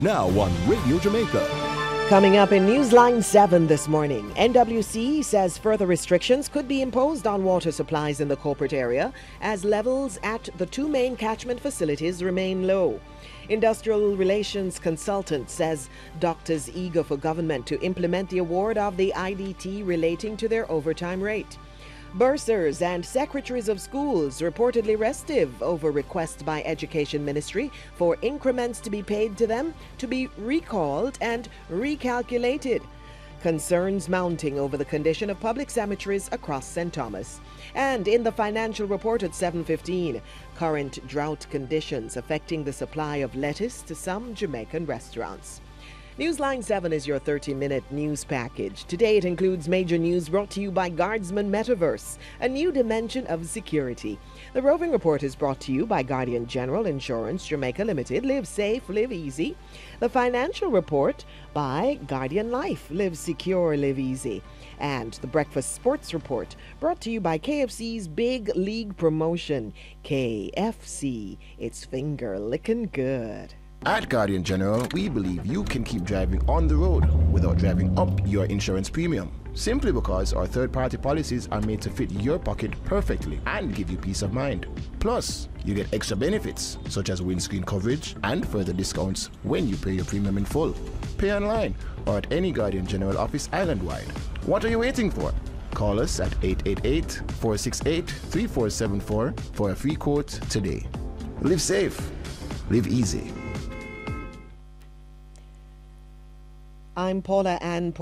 Now on Radio Jamaica. Coming up in Newsline 7 this morning, NWC says further restrictions could be imposed on water supplies in the corporate area as levels at the two main catchment facilities remain low. Industrial Relations Consultant says doctors eager for government to implement the award of the IDT relating to their overtime rate. Bursars and secretaries of schools reportedly restive over request by Education Ministry for increments to be paid to them to be recalled and recalculated. Concerns mounting over the condition of public cemeteries across St. Thomas. And in the financial report at 7:15, current drought conditions affecting the supply of lettuce to some Jamaican restaurants. Newsline 7 is your 30-minute news package. Today it includes major news brought to you by Guardsman Metaverse, a new dimension of security. The Roving Report is brought to you by Guardian General Insurance Jamaica Limited. Live safe, live easy. The Financial Report by Guardian Life. Live secure, live easy. And the Breakfast Sports Report brought to you by KFC's Big League Promotion. KFC, it's finger licking good. At Guardian General, we believe you can keep driving on the road without driving up your insurance premium. Simply because our third-party policies are made to fit your pocket perfectly and give you peace of mind. Plus, you get extra benefits such as windscreen coverage and further discounts when you pay your premium in full. Pay online or at any Guardian General office island-wide. What are you waiting for? Call us at 888-468-3474 for a free quote today. Live safe. Live easy. I'm Paula Ann